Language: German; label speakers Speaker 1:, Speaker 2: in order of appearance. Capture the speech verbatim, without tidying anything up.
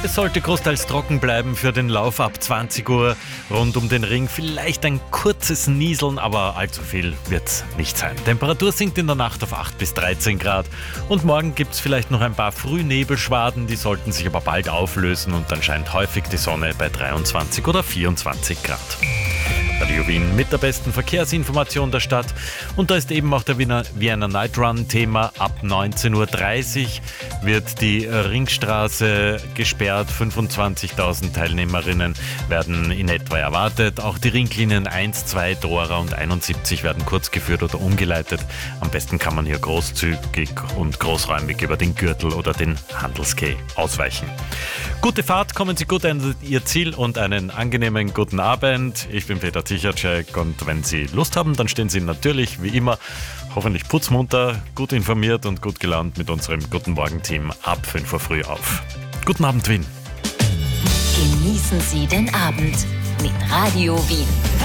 Speaker 1: Es sollte großteils trocken bleiben für den Lauf ab zwanzig Uhr rund um den Ring. Vielleicht ein kurzes Nieseln, aber allzu viel wird's nicht sein. Temperatur sinkt in der Nacht auf acht bis dreizehn Grad. Und morgen gibt's vielleicht noch ein paar Frühnebelschwaden, die sollten sich aber bald auflösen und dann scheint häufig die Sonne bei dreiundzwanzig oder vierundzwanzig Grad. Radio Wien mit der besten Verkehrsinformation der Stadt. Und da ist eben auch der Wiener Vienna Night Run Thema. Ab neunzehn Uhr dreißig wird die Ringstraße gesperrt. fünfundzwanzigtausend Teilnehmerinnen werden in etwa erwartet. Auch die Ringlinien eins, zwei, Dora und einundsiebzig werden kurz geführt oder umgeleitet. Am besten kann man hier großzügig und großräumig über den Gürtel oder den Handelsquai ausweichen. Gute Fahrt, kommen Sie gut an Ihr Ziel und einen angenehmen guten Abend. Ich bin Peter Tichatschek und wenn Sie Lust haben, dann stehen Sie natürlich wie immer hoffentlich putzmunter, gut informiert und gut gelaunt mit unserem Guten Morgen-Team ab fünf Uhr früh auf. Guten Abend, Wien.
Speaker 2: Genießen Sie den Abend mit Radio Wien.